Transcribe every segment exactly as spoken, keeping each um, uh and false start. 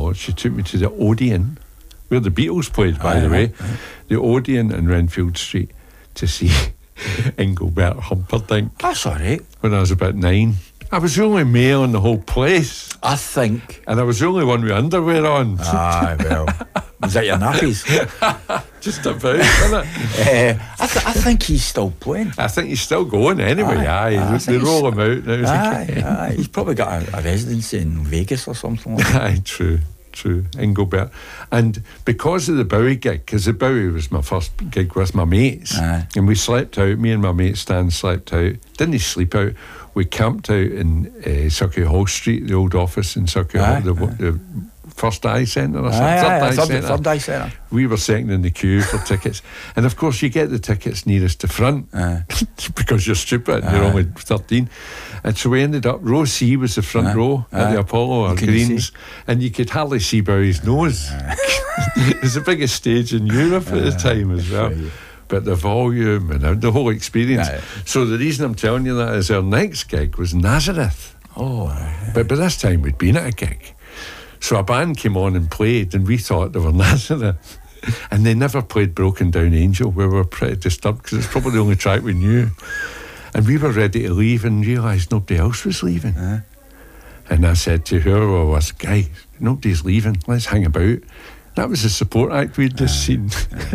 Lord, she took me to the Odeon, where the Beatles played, by aye, the way, aye, aye. the Odeon in Renfield Street, to see Engelbert Humperdinck. That's all right. When I was about nine. I was the only male in the whole place. I think. And I was the only one with underwear on. Ah, well. Was that your nappies? Just about, wasn't it? uh, I, th- I think he's still playing. I think he's still going anyway. Aye, Aye, aye, they, they roll him out now. Aye, aye. He's probably got a, a residency in Vegas or something like that. Aye, true, true. Engelbert. And because of the Bowie gig, because the Bowie was my first gig with my mates, Aye. and we slept out, me and my mate Stan slept out. Didn't sleep out. We camped out in uh, Circuit Hall Street, the old office in Circuit Aye, Hall, the, aye. the First Eye Centre or something. Aye, Third aye, Eye third, Centre. third eye centre. We were second in the queue for tickets. And of course, you get the tickets nearest the front Aye. because you're stupid and you're Aye. only thirteen. And so we ended up, row C was the front Aye. row at Aye. the Apollo or You couldn't Greens, see. and you could hardly see Bowie's nose. It was the biggest stage in Europe at the time as well. right. But the volume and the whole experience. Aye. So the reason I'm telling you that is our next gig was Nazareth. Oh, aye. But by this time we'd been at a gig. So a band came on and played, and we thought they were Nazareth. And they never played Broken Down Angel. We were pretty disturbed because it's probably the only track we knew. And we were ready to leave and realised nobody else was leaving. Aye. And I said to whoever was, guys, nobody's leaving, let's hang about. That was the support act we'd just seen.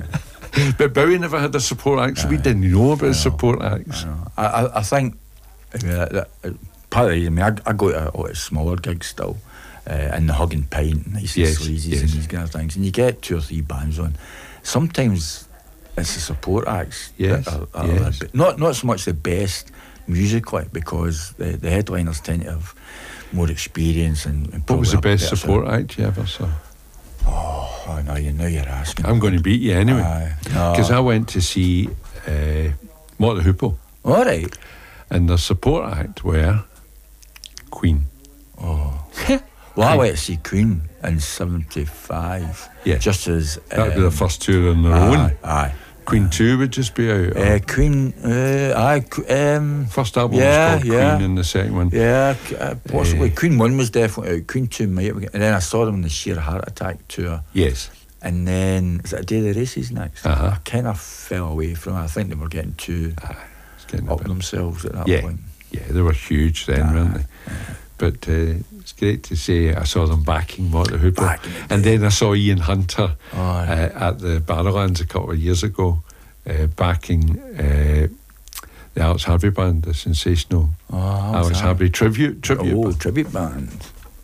But Bowie never had a support act, so we didn't know about support acts. I, I, I think I mean, that, that, part of the reason, I mean, I, I go to a lot of smaller gigs still, uh, in the Hug and Pint, nice Yes, and sleazies yes. and these kind of things, and you get two or three bands on. Sometimes it's the support acts Yes, that are, are yes. the be- not not so much the best musically, because the, the headliners tend to have more experience and, and What was the probably best better support sound. act you ever saw? Oh no, you know you're asking. I'm going to beat you anyway. Aye. No. Because I went to see uh, Mott the Hoople, All right. and the support act were Queen. Oh. Well, I went to see Queen in seventy-five. Yeah. Just as That would be the um, first tour on their aye, own. Aye. Queen two would just be out. Uh, Queen. Uh, aye. Qu- Um, First album yeah, was called yeah. Queen, and the second one. yeah. c- Uh, possibly. Eh. Queen one was definitely out. Queen two might have been. And then I saw them on the Sheer Heart Attack tour. Yes. And then, is it A Day of the Races next? Uh-huh. I kind of fell away from it. I think they were getting too It's getting a up bit- themselves at that Yeah. point. Yeah, they were huge then, Aye, weren't they? But uh, it's great to say I saw them backing Mott the Hoople. Back in the And day. then I saw Ian Hunter Oh, aye. uh, at the Barrowlands a couple of years ago, uh, backing uh, the Alex Harvey Band, the sensational Oh, Alex sorry. Harvey tribute. tribute Oh, band. tribute band.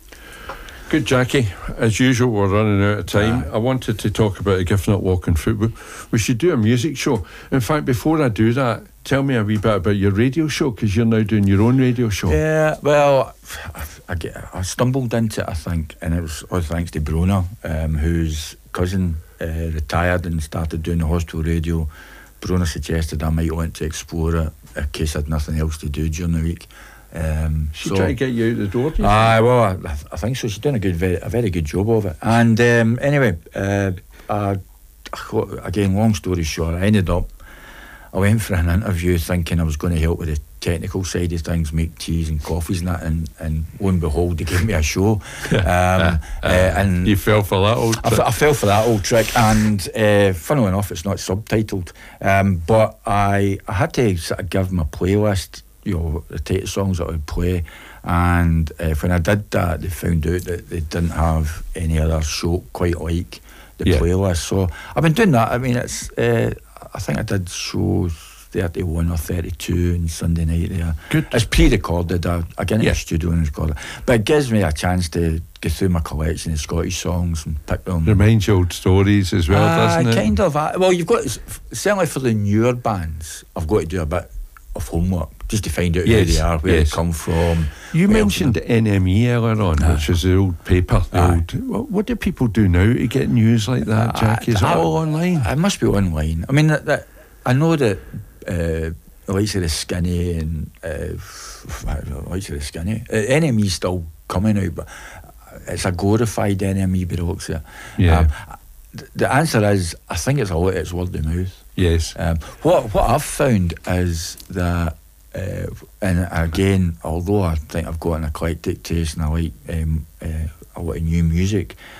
Good, Jackie. As usual, we're running out of time. Aye. I wanted to talk about a gift not walking football. We should do a music show. In fact, before I do that, tell me a wee bit about your radio show, because you're now doing your own radio show. Yeah, well, I, I, get, I stumbled into it, I think, and it was all thanks to Brona, um, whose cousin uh, retired and started doing the hospital radio. Brona suggested I might want to explore it in case I had nothing else to do during the week. Um, She so, tried to get you out the door, do you Aye, well, I, I think so. She's done a good, very, a very good job of it. And um, anyway, uh, I, I got- again, long story short, I ended up, I went for an interview thinking I was going to help with the technical side of things, make teas and coffees and that, and, and lo and behold, they gave me a show. Um, uh, and You fell for that old I, trick. f- I fell for that old trick, and uh, funnily enough, it's not subtitled. Um, but I, I had to sort of give my playlist, you know, the type of songs that I would play. And uh, when I did that, they found out that they didn't have any other show quite like the Yeah. playlist. So I've been doing that. I mean, it's uh, I think I did shows thirty-one or thirty-two on Sunday night there. Good. It's pre-recorded. I, I get into Yeah. the studio and record it. But it gives me a chance to go through my collection of Scottish songs and pick them. Reminds you old stories as well, Ah, doesn't it? kind of. uh, Well, you've got, certainly for the newer bands, I've got to do a bit of homework just to find out Yes, who they are, where yes. they come from. You what else mentioned they- N M E earlier on, Aye. which was the old paper. The Aye. old, what, what do people do now to get news like that, Jackie? Is it I- all online? It must be online. I mean, that, that, I know that uh, the likes of the Skinny and uh, f- f- the likes of the Skinny, uh, N M E's still coming out, but it's a glorified N M E bureaucracy. Yeah. Um, th- the answer is, I think it's a lot. It's word of mouth. Yes. Um, what what I've found is that, uh, and again, although I think I've got an eclectic taste and I like um, uh, a lot of new music,